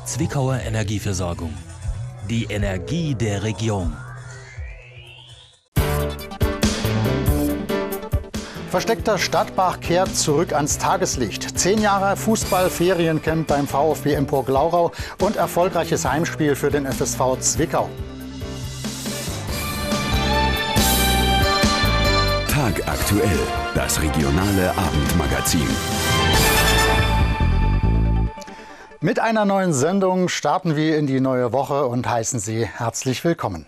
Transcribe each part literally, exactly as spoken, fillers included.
Zwickauer Energieversorgung. Die Energie der Region. Versteckter Stadtbach kehrt zurück ans Tageslicht. Zehn Jahre Fußball-Feriencamp beim VfB Empor-Glaurau und erfolgreiches Heimspiel für den F S V Zwickau. Tagaktuell, das regionale Abendmagazin. Mit einer neuen Sendung starten wir in die neue Woche und heißen Sie herzlich willkommen.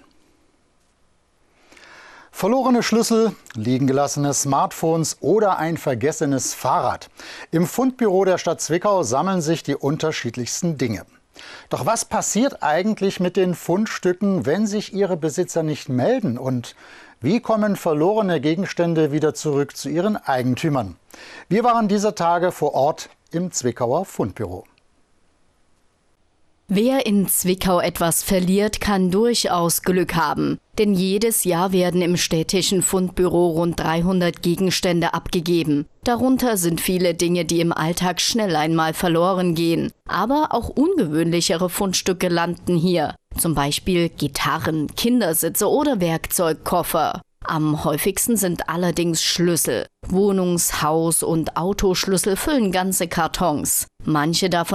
Verlorene Schlüssel, liegen gelassene Smartphones oder ein vergessenes Fahrrad. Im Fundbüro der Stadt Zwickau sammeln sich die unterschiedlichsten Dinge. Doch was passiert eigentlich mit den Fundstücken, wenn sich ihre Besitzer nicht melden? Und wie kommen verlorene Gegenstände wieder zurück zu ihren Eigentümern? Wir waren dieser Tage vor Ort im Zwickauer Fundbüro. Wer in Zwickau etwas verliert, kann durchaus Glück haben. Denn jedes Jahr werden im städtischen Fundbüro rund dreihundert Gegenstände abgegeben. Darunter sind viele Dinge, die im Alltag schnell einmal verloren gehen. Aber auch ungewöhnlichere Fundstücke landen hier. Zum Beispiel Gitarren, Kindersitze oder Werkzeugkoffer. Am häufigsten sind allerdings Schlüssel. Wohnungs-, Haus- und Autoschlüssel füllen ganze Kartons. Manche davon